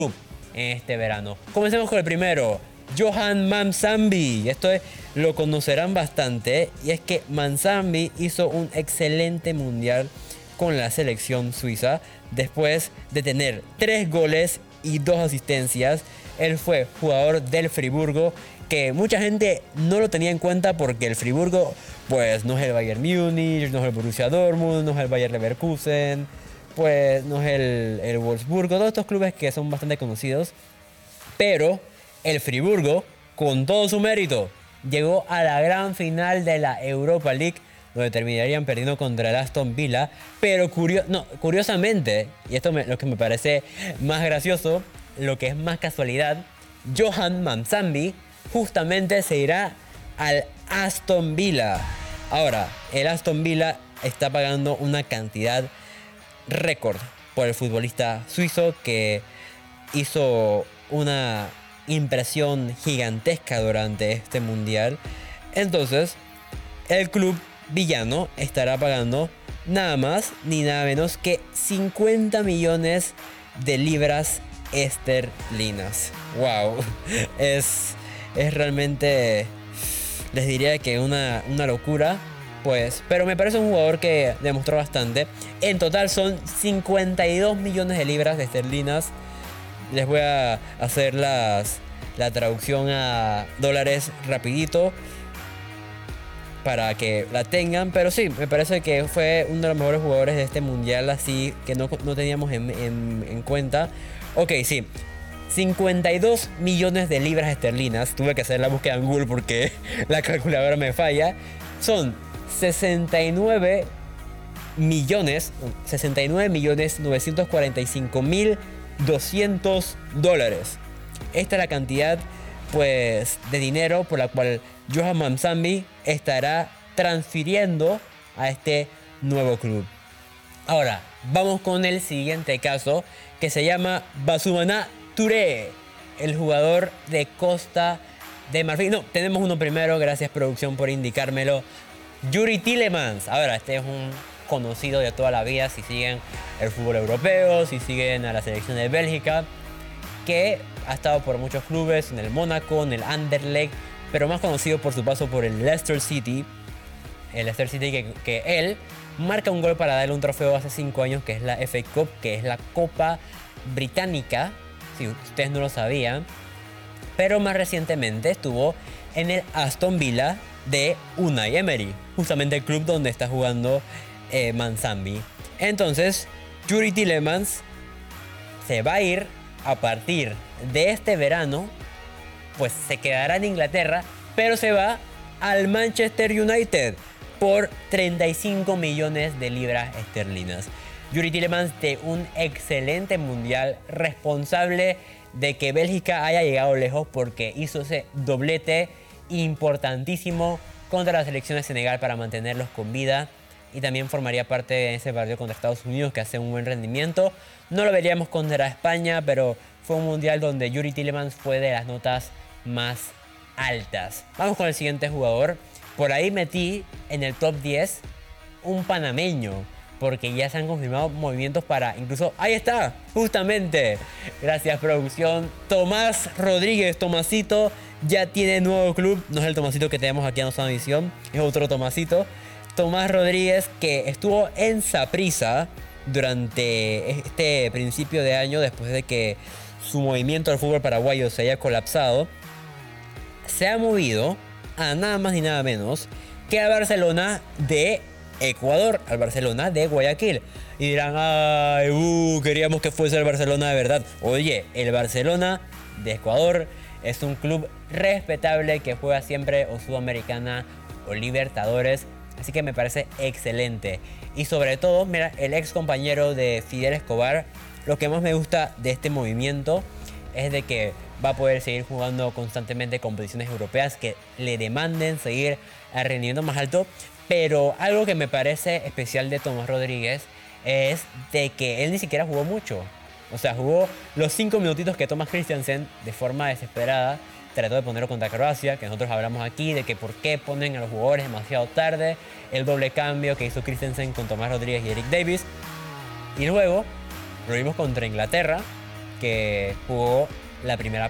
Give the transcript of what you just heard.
en este verano. Comencemos con el primero, Johan Mansambi. Lo conocerán bastante, y es que Mansambi hizo un excelente mundial con la selección suiza después de tener 3 goles y 2 asistencias. Él fue jugador del Friburgo, que mucha gente no lo tenía en cuenta porque el Friburgo pues no es el Bayern Múnich, no es el Borussia Dortmund, no es el Bayer Leverkusen, pues no es el Wolfsburgo, todos estos clubes que son bastante conocidos. Pero el Friburgo, con todo su mérito, llegó a la gran final de la Europa League, donde terminarían perdiendo contra el Aston Villa. Pero curiosamente, y lo que me parece más gracioso, lo que es más casualidad, Johan Mansambi justamente se irá al Aston Villa. Ahora, el Aston Villa está pagando una cantidad récord por el futbolista suizo, que hizo una impresión gigantesca durante este mundial. Entonces, el club villano estará pagando nada más ni nada menos que 50 millones de libras esterlinas. ¡Wow! Es realmente, les diría que una locura. Pues, pero me parece un jugador que demostró bastante. En total son 52 millones de libras esterlinas. Les voy a hacer la traducción a dólares rapidito para que la tengan. Pero sí, me parece que fue uno de los mejores jugadores de este mundial, así que no teníamos en cuenta. Ok, sí. 52 millones de libras esterlinas. Tuve que hacer la búsqueda en Google porque la calculadora me falla. Son 69 millones 945 mil 200 dólares. Esta es la cantidad pues de dinero por la cual Johan Mansambi estará transfiriendo a este nuevo club. Ahora vamos con el siguiente caso, que se llama Basumana Touré, el jugador de Costa de Marfil. No, tenemos uno primero, gracias producción por indicármelo. Youri Tielemans. Ahora, este es un conocido de toda la vida, si siguen el fútbol europeo, si siguen a la selección de Bélgica, que ha estado por muchos clubes, en el Mónaco, en el Anderlecht, pero más conocido por su paso por el Leicester City. El Leicester City que él marca un gol para darle un trofeo hace 5 años, que es la FA Cup, que es la Copa Británica, si ustedes no lo sabían. Pero más recientemente estuvo en el Aston Villa de Unai Emery, justamente el club donde está jugando Mansambi. Entonces, Youri Tielemans se va a ir a partir de este verano, pues se quedará en Inglaterra, pero se va al Manchester United por 35 millones de libras esterlinas. Youri Tielemans, de un excelente mundial, responsable de que Bélgica haya llegado lejos porque hizo ese doblete importantísimo contra la selección de Senegal para mantenerlos con vida, y también formaría parte de ese partido contra Estados Unidos, que hace un buen rendimiento. No lo veríamos contra España, pero fue un mundial donde Youri Tielemans fue de las notas más altas. Vamos con el siguiente jugador. Por ahí metí en el top 10 un panameño, porque ya se han confirmado movimientos para incluso... ¡Ahí está! Justamente. Gracias, producción. Tomás Rodríguez, Tomasito, ya tiene nuevo club. No es el Tomasito que tenemos aquí en Osana Visión, es otro Tomasito. Tomás Rodríguez, que estuvo en Saprissa durante este principio de año, después de que su movimiento al fútbol paraguayo se haya colapsado, se ha movido a nada más ni nada menos que al Barcelona de Ecuador, al Barcelona de Guayaquil. Y dirán, ay, queríamos que fuese el Barcelona de verdad. Oye, el Barcelona de Ecuador es un club respetable que juega siempre o Sudamericana o Libertadores, así que me parece excelente. Y sobre todo, mira, el ex compañero de Fidel Escobar, lo que más me gusta de este movimiento es de que va a poder seguir jugando constantemente competiciones europeas que le demanden seguir al rendimiento más alto. Pero algo que me parece especial de Tomás Rodríguez es de que él ni siquiera jugó mucho. O sea, jugó los 5 minutitos que Thomas Christiansen, de forma desesperada, trató de ponerlo contra Croacia, que nosotros hablamos aquí de que por qué ponen a los jugadores demasiado tarde, el doble cambio que hizo Christensen con Tomás Rodríguez y Eric Davis. Y luego lo vimos contra Inglaterra, que jugó la primera